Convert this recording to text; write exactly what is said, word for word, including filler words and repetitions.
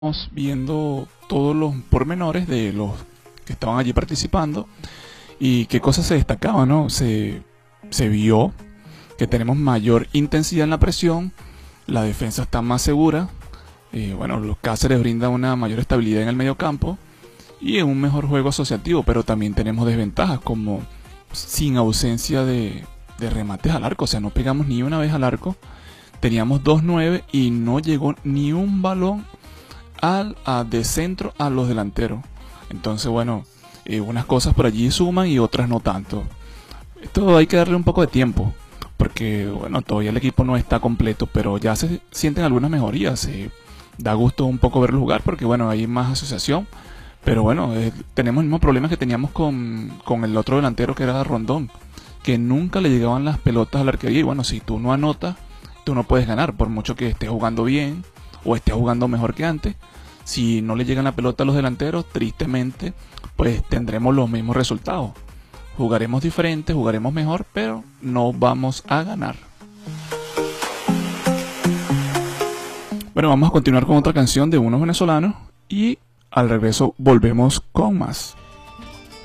Estamos viendo todos los pormenores de los que estaban allí participando y qué cosas se destacaban, ¿no? Se, se vio que tenemos mayor intensidad en la presión, la defensa está más segura, eh, bueno, los Cáceres brindan una mayor estabilidad en el medio campo y un mejor juego asociativo, pero también tenemos desventajas como sin ausencia de, de remates al arco, o sea, no pegamos ni una vez al arco, teníamos dos nueve y no llegó ni un balón al a, de centro a los delanteros. Entonces, bueno, eh, unas cosas por allí suman y otras no tanto. Esto hay que darle un poco de tiempo, porque bueno, todavía el equipo no está completo, pero ya se sienten algunas mejorías. Eh, da gusto un poco verlo jugar, porque bueno, hay más asociación. Pero bueno, eh, tenemos el mismo problema que teníamos con, con el otro delantero que era Rondón, que nunca le llegaban las pelotas al arquería. Y bueno, si tú no anotas, tú no puedes ganar, por mucho que estés jugando bien o estés jugando mejor que antes. Si no le llegan la pelota a los delanteros, tristemente, pues tendremos los mismos resultados. Jugaremos diferente, jugaremos mejor, pero no vamos a ganar. Bueno, vamos a continuar con otra canción de unos venezolanos y al regreso volvemos con más.